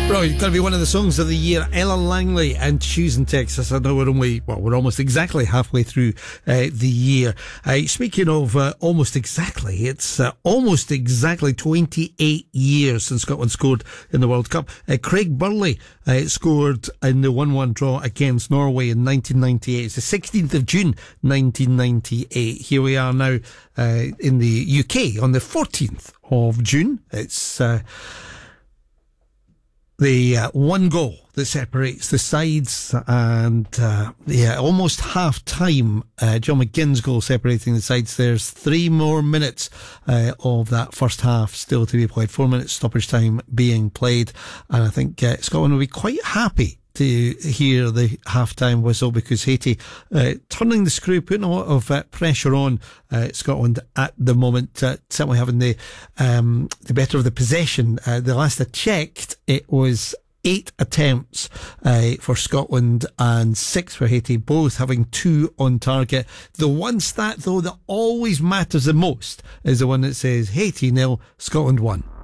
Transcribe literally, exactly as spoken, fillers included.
Right, it's going to be one of the songs of the year. Ella Langley and Choosing Texas. I know we're only, well, we're almost exactly halfway through uh, the year. Uh, speaking of uh, almost exactly, it's uh, almost exactly twenty-eight years since Scotland scored in the World Cup. Uh, Craig Burley uh, scored in the one one draw against Norway in nineteen ninety-eight. It's the sixteenth of June, nineteen ninety-eight. Here we are now uh, in the U K on the fourteenth of June. It's... Uh, The uh, one goal that separates the sides, and uh, yeah, almost half time. Uh, John McGinn's goal separating the sides. There's three more minutes uh, of that first half still to be played. Four minutes stoppage time being played, and I think uh, Scotland will be quite happy to hear the half-time whistle, because Haiti uh, turning the screw, putting a lot of uh, pressure on uh, Scotland at the moment, uh, certainly having the um, the better of the possession. Uh, the last I checked, it was eight attempts uh, for Scotland and six for Haiti, both having two on target. The one stat, though, that always matters the most is the one that says Haiti nil, Scotland one.